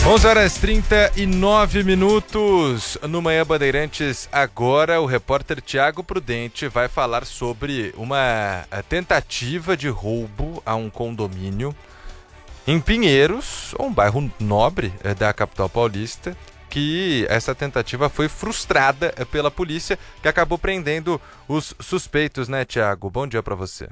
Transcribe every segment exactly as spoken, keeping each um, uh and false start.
onze horas e trinta e nove minutos no Manhã Bandeirantes. Agora o repórter Tiago Prudente vai falar sobre uma tentativa de roubo a um condomínio em Pinheiros, um bairro nobre da capital paulista, que essa tentativa foi frustrada pela polícia, que acabou prendendo os suspeitos, né, Tiago? Bom dia para você.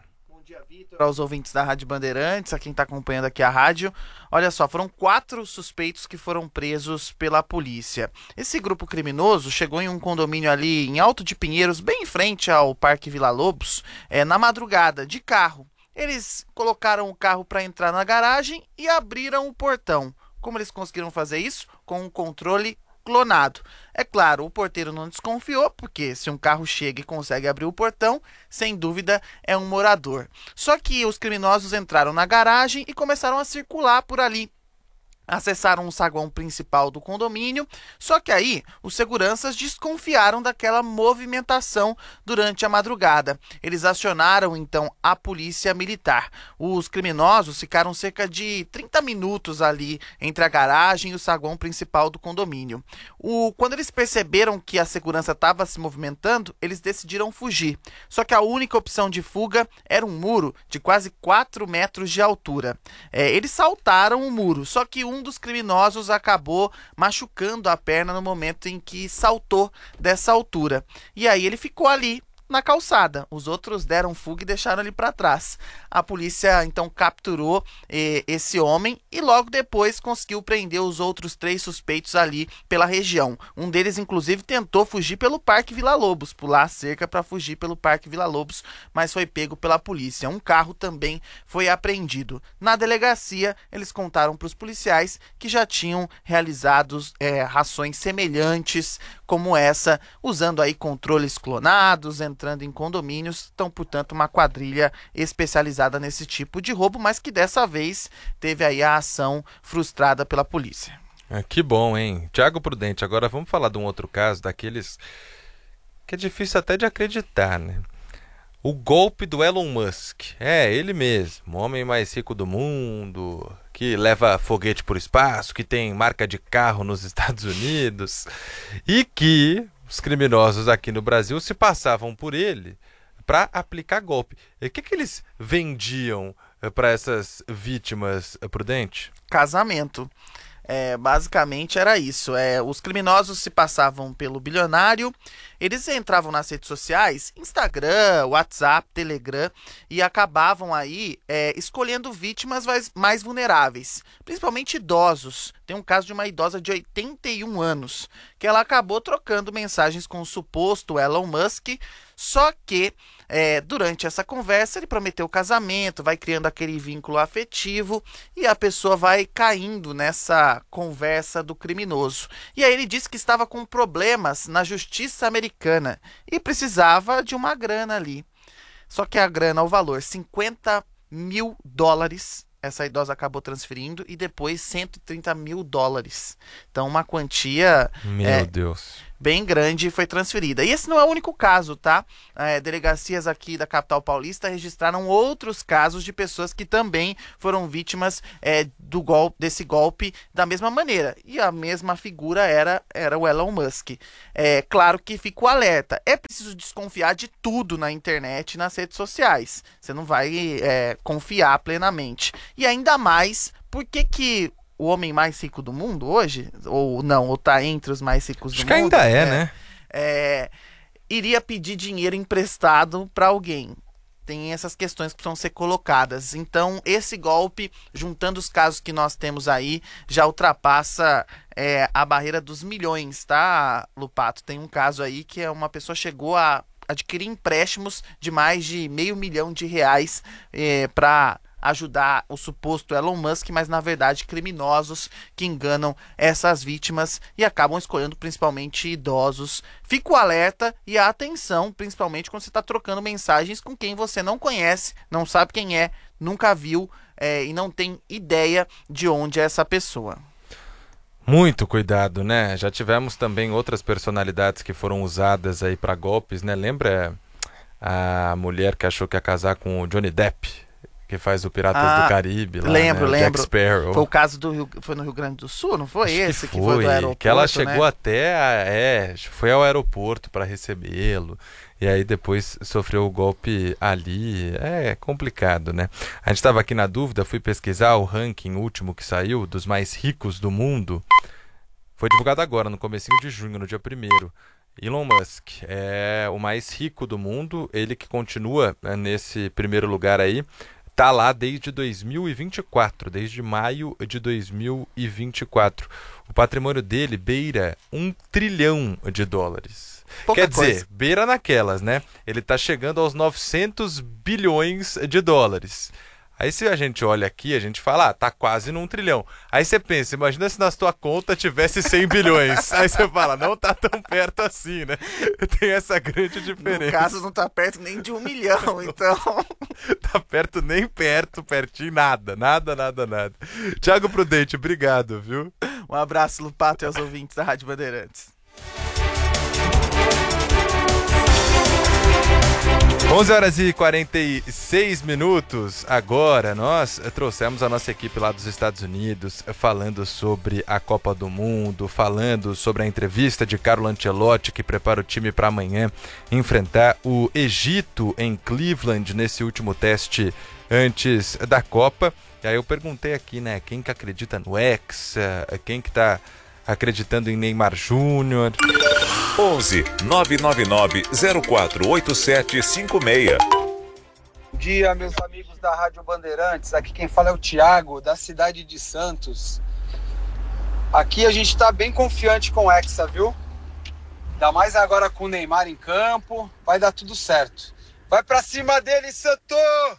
Aos ouvintes da Rádio Bandeirantes, a quem está acompanhando aqui a rádio. Olha só, foram quatro suspeitos que foram presos pela polícia. Esse grupo criminoso chegou em um condomínio ali em Alto de Pinheiros, bem em frente ao Parque Vila Lobos, é, na madrugada, de carro. Eles colocaram o carro para entrar na garagem e abriram o portão. Como eles conseguiram fazer isso? Com um controle clonado. É claro, o porteiro não desconfiou, porque se um carro chega e consegue abrir o portão, sem dúvida é um morador. Só que os criminosos entraram na garagem e começaram a circular por ali. Acessaram o saguão principal do condomínio, só que aí os seguranças desconfiaram daquela movimentação durante a madrugada. Eles acionaram então a polícia militar. Os criminosos ficaram cerca de trinta minutos ali entre a garagem e o saguão principal do condomínio. O, quando eles perceberam que a segurança estava se movimentando, eles decidiram fugir. Só que a única opção de fuga era um muro de quase quatro metros de altura. É, eles saltaram o muro, só que um Um dos criminosos acabou machucando a perna no momento em que saltou dessa altura. E aí ele ficou ali na calçada. Os outros deram fuga e deixaram ele para trás. A polícia então capturou eh, esse homem e logo depois conseguiu prender os outros três suspeitos ali pela região. Um deles inclusive tentou fugir pelo Parque Vila Lobos, pular a cerca para fugir pelo Parque Vila Lobos, mas foi pego pela polícia. Um carro também foi apreendido. Na delegacia, eles contaram para os policiais que já tinham realizado eh, ações semelhantes como essa, usando aí controles clonados, entrando em condomínios. Então, portanto, uma quadrilha especializada nesse tipo de roubo, mas que dessa vez teve aí a ação frustrada pela polícia. Ah, que bom, hein? Tiago Prudente, agora vamos falar de um outro caso, daqueles que é difícil até de acreditar, né? O golpe do Elon Musk. É, ele mesmo, o homem mais rico do mundo, que leva foguete para o espaço, que tem marca de carro nos Estados Unidos, e que os criminosos aqui no Brasil se passavam por ele para aplicar golpe. E o que, que eles vendiam para essas vítimas, Prudente? Casamento. É, basicamente era isso. É, os criminosos se passavam pelo bilionário, eles entravam nas redes sociais, Instagram, WhatsApp, Telegram, e acabavam aí é, escolhendo vítimas mais, mais vulneráveis, principalmente idosos. Tem um caso de uma idosa de oitenta e um anos, que ela acabou trocando mensagens com o suposto Elon Musk, só que é, durante essa conversa ele prometeu casamento, vai criando aquele vínculo afetivo e a pessoa vai caindo nessa conversa do criminoso. E aí ele disse que estava com problemas na justiça americana e precisava de uma grana ali. Só que a grana, o valor, cinquenta mil dólares, essa idosa acabou transferindo, e depois cento e trinta mil dólares. Então uma quantia... Meu é, Deus... bem grande foi transferida. E esse não é o único caso, tá? É, delegacias aqui da capital paulista registraram outros casos de pessoas que também foram vítimas é, do golpe, desse golpe da mesma maneira. E a mesma figura era, era o Elon Musk. É claro que fica o alerta. É preciso desconfiar de tudo na internet e nas redes sociais. Você não vai é, confiar plenamente. E ainda mais, por que que o homem mais rico do mundo hoje, ou não, ou tá entre os mais ricos do Acho mundo... que ainda é, é né? É, iria pedir dinheiro emprestado para alguém. Tem essas questões que precisam ser colocadas. Então, esse golpe, juntando os casos que nós temos aí, já ultrapassa é, a barreira dos milhões, tá, Lupato? Tem um caso aí que é uma pessoa chegou a adquirir empréstimos de mais de meio milhão de reais é, para ajudar o suposto Elon Musk, mas na verdade criminosos que enganam essas vítimas e acabam escolhendo principalmente idosos. Fica o alerta e a atenção, principalmente quando você está trocando mensagens com quem você não conhece, não sabe quem é, nunca viu é, e não tem ideia de onde é essa pessoa. Muito cuidado, né? Já tivemos também outras personalidades que foram usadas aí para golpes, né? Lembra a mulher que achou que ia casar com o Johnny Depp? que faz o Piratas Ah, do Caribe lá, lembro, né? lembro. Jack Sparrow. Foi o caso do Rio, foi no Rio Grande do Sul, não foi Acho esse que que foi, foi, do aeroporto, que ela chegou né? até a, é, foi ao aeroporto para recebê-lo e aí depois sofreu o golpe ali. É complicado, né? A gente estava aqui na dúvida, fui pesquisar o ranking último que saiu dos mais ricos do mundo. Foi divulgado agora, no comecinho de junho, no dia primeiro. Elon Musk é o mais rico do mundo, ele que continua, né, nesse primeiro lugar aí. Tá lá desde dois mil e vinte e quatro, desde maio de dois mil e vinte e quatro. O patrimônio dele beira um trilhão de dólares. Pouca Quer dizer, coisa. beira naquelas, né? Ele tá chegando aos novecentos bilhões de dólares. Aí se a gente olha aqui, a gente fala, ah, tá quase num trilhão. Aí você pensa, imagina se na sua conta tivesse cem bilhões. Aí você fala, não tá tão perto assim, né? Tem essa grande diferença. No caso, não tá perto nem de um milhão, então... Tá perto, nem perto, pertinho, nada, nada, nada, nada. Thiago Prudente, obrigado, viu? Um abraço, Lupato, e aos ouvintes da Rádio Bandeirantes. onze horas e quarenta e seis minutos. Agora nós trouxemos a nossa equipe lá dos Estados Unidos falando sobre a Copa do Mundo, falando sobre a entrevista de Carlo Ancelotti, que prepara o time para amanhã enfrentar o Egito em Cleveland nesse último teste antes da Copa. E aí eu perguntei aqui, né, quem que acredita no Hexa, quem que tá acreditando em Neymar Júnior. onze nove nove nove zero quatro oito sete cinco seis. Bom dia, meus amigos da Rádio Bandeirantes. Aqui quem fala é o Thiago, da cidade de Santos. Aqui a gente tá bem confiante com o Hexa, viu? Ainda mais agora com o Neymar em campo. Vai dar tudo certo. Vai pra cima dele, Santo!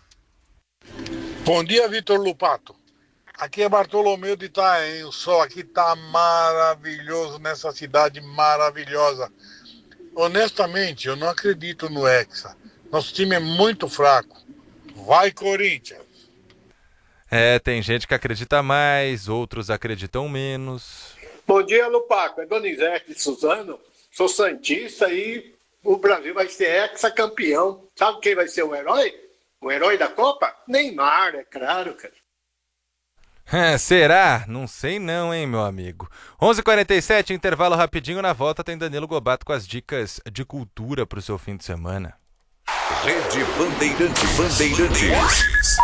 Bom dia, Vitor Lupato. Aqui é Bartolomeu de Itaém. O sol aqui tá maravilhoso nessa cidade maravilhosa. Honestamente, eu não acredito no Hexa. Nosso time é muito fraco. Vai, Corinthians! É, tem gente que acredita mais, outros acreditam menos. Bom dia, Lupaco. É Donizete de Suzano. Sou santista e o Brasil vai ser hexacampeão. Sabe quem vai ser o herói? O herói da Copa? Neymar, é claro, cara. É, será? Não sei não, hein, meu amigo. onze e quarenta e sete, intervalo rapidinho. Na volta tem Danilo Gobato com as dicas de cultura pro seu fim de semana. Rede Bandeirantes. Bandeirantes.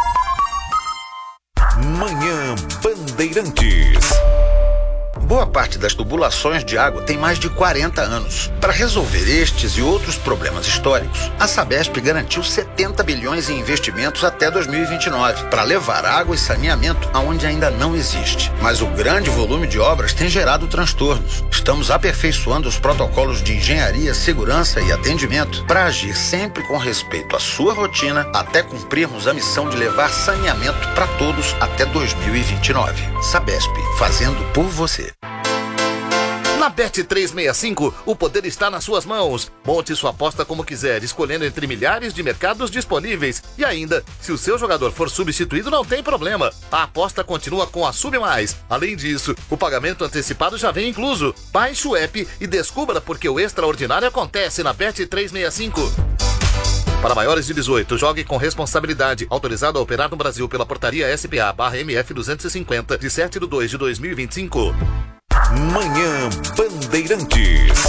Manhã Bandeirantes. Boa parte das tubulações de água tem mais de quarenta anos. Para resolver estes e outros problemas históricos, a Sabesp garantiu setenta bilhões em investimentos até dois mil e vinte e nove, para levar água e saneamento aonde ainda não existe. Mas o grande volume de obras tem gerado transtornos. Estamos aperfeiçoando os protocolos de engenharia, segurança e atendimento para agir sempre com respeito à sua rotina, até cumprirmos a missão de levar saneamento para todos até dois mil e vinte e nove. Sabesp, fazendo por você. Na Bet trezentos e sessenta e cinco, o poder está nas suas mãos. Monte sua aposta como quiser, escolhendo entre milhares de mercados disponíveis. E ainda, se o seu jogador for substituído, não tem problema. A aposta continua com a Sub Mais. Além disso, o pagamento antecipado já vem incluso. Baixe o app e descubra porque o extraordinário acontece na Bet trezentos e sessenta e cinco. Para maiores de dezoito, jogue com responsabilidade. Autorizado a operar no Brasil pela portaria S P A barra M F duzentos e cinquenta, de sete de dois de dois mil e vinte e cinco. Manhã Bandeirantes.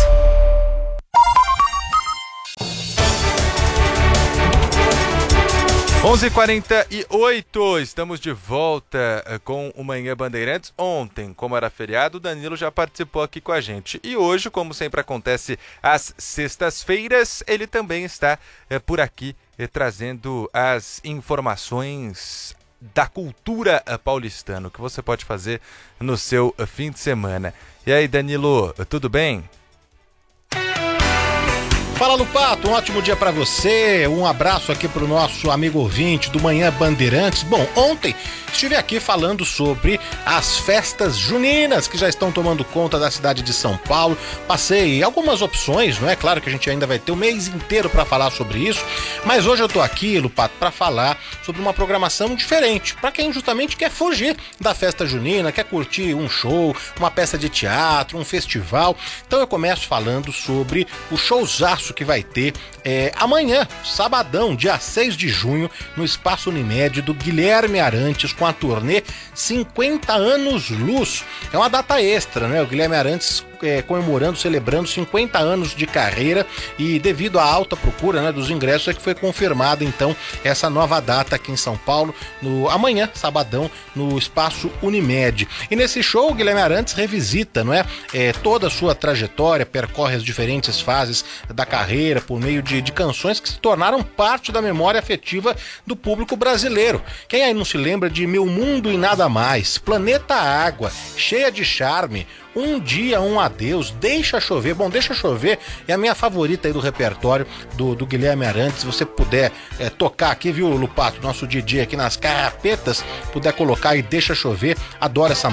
onze e quarenta e oito, estamos de volta com o Manhã Bandeirantes. Ontem, como era feriado, o Danilo já participou aqui com a gente. E hoje, como sempre acontece às sextas-feiras, ele também está é, por aqui é, trazendo as informações da cultura paulistana, o que você pode fazer no seu fim de semana. E aí, Danilo, tudo bem? Fala, Lupato, um ótimo dia pra você, um abraço aqui pro nosso amigo ouvinte do Manhã Bandeirantes. Bom, ontem estive aqui falando sobre as festas juninas que já estão tomando conta da cidade de São Paulo. Passei algumas opções, não é? Claro que a gente ainda vai ter o mês inteiro pra falar sobre isso, mas hoje eu tô aqui, Lupato, pra falar sobre uma programação diferente, pra quem justamente quer fugir da festa junina, quer curtir um show, uma peça de teatro, um festival. Então eu começo falando sobre o showzaço que vai ter é, amanhã, sabadão, dia seis de junho, no Espaço Unimed do Guilherme Arantes, com a turnê cinquenta anos luz. É uma data extra, né? O Guilherme Arantes é, comemorando, celebrando cinquenta anos de carreira, e devido à alta procura, né, dos ingressos, é que foi confirmada então essa nova data aqui em São Paulo, no amanhã, sabadão, no Espaço Unimed. E nesse show o Guilherme Arantes revisita, não é, é toda a sua trajetória, percorre as diferentes fases da carreira por meio de, de canções que se tornaram parte da memória afetiva do público brasileiro. Quem aí não se lembra de Meu Mundo e Nada Mais, Planeta Água, Cheia de Charme, Um Dia, Um Adeus, Deixa Chover. Bom, Deixa Chover é a minha favorita aí do repertório do, do Guilherme Arantes. Se você puder é, tocar aqui, viu, Lupato, nosso D J aqui nas carrapetas, puder colocar aí Deixa Chover, adoro essa